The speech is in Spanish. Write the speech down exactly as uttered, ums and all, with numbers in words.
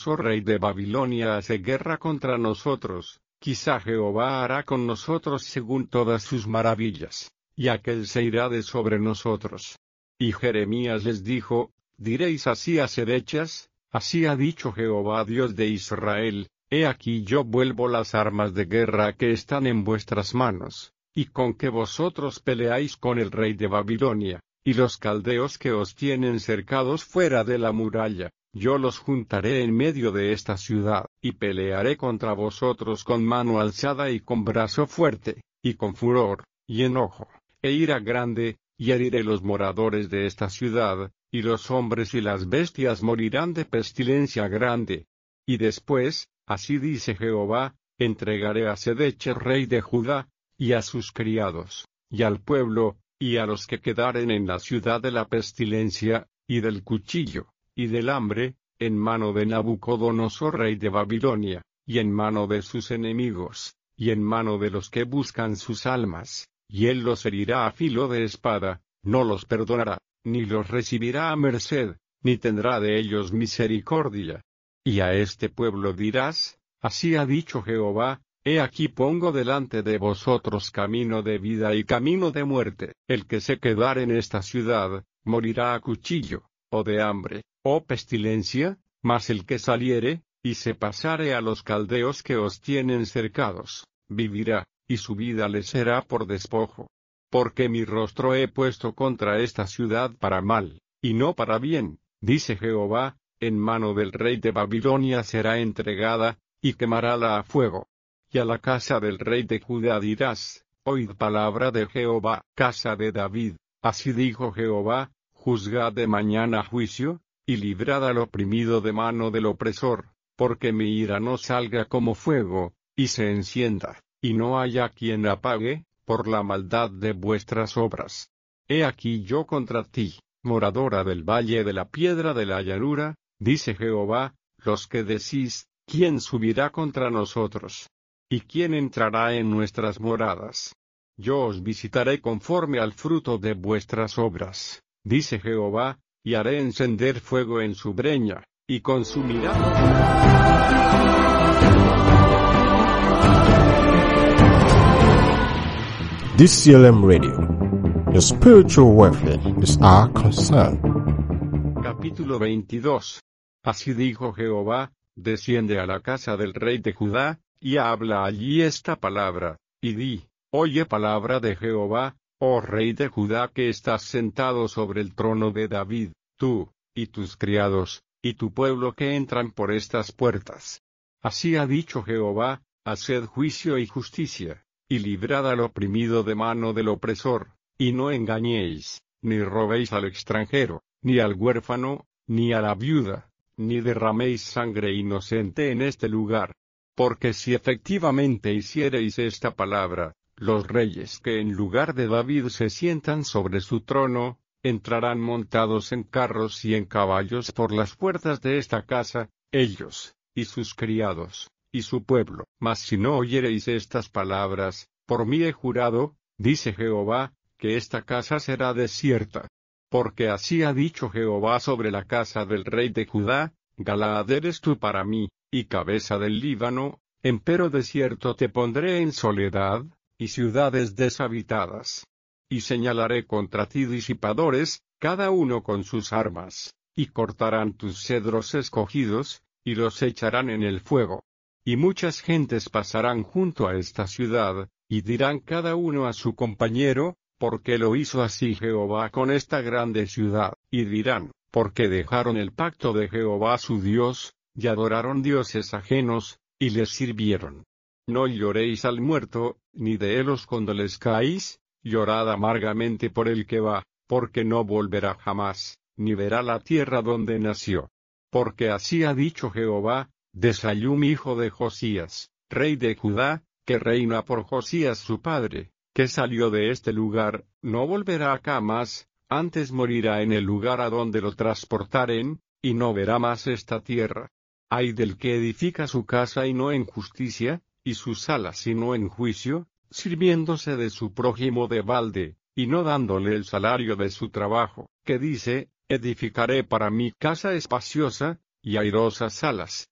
rey de Babilonia hace guerra contra nosotros, quizá Jehová hará con nosotros según todas sus maravillas, y aquel se irá de sobre nosotros. Y Jeremías les dijo, diréis así a Sedechas, así ha dicho Jehová Dios de Israel, he aquí yo vuelvo las armas de guerra que están en vuestras manos, y con que vosotros peleáis con el rey de Babilonia, y los caldeos que os tienen cercados fuera de la muralla, yo los juntaré en medio de esta ciudad, y pelearé contra vosotros con mano alzada y con brazo fuerte, y con furor, y enojo, e ira grande, y heriré los moradores de esta ciudad, y los hombres y las bestias morirán de pestilencia grande. Y después, así dice Jehová, entregaré a Sedechas rey de Judá, y a sus criados, y al pueblo, y a los que quedaren en la ciudad de la pestilencia, y del cuchillo, y del hambre, en mano de Nabucodonosor rey de Babilonia, y en mano de sus enemigos, y en mano de los que buscan sus almas, y él los herirá a filo de espada, no los perdonará, ni los recibirá a merced, ni tendrá de ellos misericordia. Y a este pueblo dirás, así ha dicho Jehová, he aquí pongo delante de vosotros camino de vida y camino de muerte, el que se quedare en esta ciudad, morirá a cuchillo, o de hambre, o pestilencia, mas el que saliere, y se pasare a los caldeos que os tienen cercados, vivirá, y su vida le será por despojo. Porque mi rostro he puesto contra esta ciudad para mal, y no para bien, dice Jehová, en mano del rey de Babilonia será entregada, y quemarála a fuego. Y a la casa del rey de Judá dirás, oíd palabra de Jehová, casa de David, así dijo Jehová, juzgad de mañana juicio, y librad al oprimido de mano del opresor, porque mi ira no salga como fuego, y se encienda, y no haya quien apague, por la maldad de vuestras obras. He aquí yo contra ti, moradora del valle de la piedra de la llanura, dice Jehová, los que decís, ¿quién subirá contra nosotros? ¿Y quién entrará en nuestras moradas? Yo os visitaré conforme al fruto de vuestras obras, dice Jehová, y haré encender fuego en su breña, y consumirá. D C L M Radio. Your spiritual welfare is our concern. Capítulo veintidós. Así dijo Jehová, desciende a la casa del rey de Judá, y habla allí esta palabra, y di, oye palabra de Jehová, oh rey de Judá que estás sentado sobre el trono de David, tú, y tus criados, y tu pueblo que entran por estas puertas. Así ha dicho Jehová, haced juicio y justicia, y librad al oprimido de mano del opresor, y no engañéis, ni robéis al extranjero, ni al huérfano, ni a la viuda, ni derraméis sangre inocente en este lugar. Porque si efectivamente hiciereis esta palabra, los reyes que en lugar de David se sientan sobre su trono, entrarán montados en carros y en caballos por las puertas de esta casa, ellos, y sus criados, y su pueblo. Mas si no oyereis estas palabras, por mí he jurado, dice Jehová, que esta casa será desierta. Porque así ha dicho Jehová sobre la casa del rey de Judá, Galaad eres tú para mí, y cabeza del Líbano, empero desierto te pondré en soledad, y ciudades deshabitadas. Y señalaré contra ti disipadores, cada uno con sus armas, y cortarán tus cedros escogidos, y los echarán en el fuego. Y muchas gentes pasarán junto a esta ciudad, y dirán cada uno a su compañero, porque lo hizo así Jehová con esta grande ciudad, y dirán, porque dejaron el pacto de Jehová su Dios, y adoraron dioses ajenos, y les sirvieron. No lloréis al muerto, ni de él os condolezcáis, llorad amargamente por el que va, porque no volverá jamás, ni verá la tierra donde nació. Porque así ha dicho Jehová, de Salum hijo de Josías, rey de Judá, que reina por Josías su padre, que salió de este lugar, no volverá acá más, antes morirá en el lugar a donde lo transportaren, y no verá más esta tierra. Ay del que edifica su casa y no en justicia, y sus salas y no en juicio, sirviéndose de su prójimo de balde, y no dándole el salario de su trabajo, que dice, edificaré para mí casa espaciosa, y airosas salas,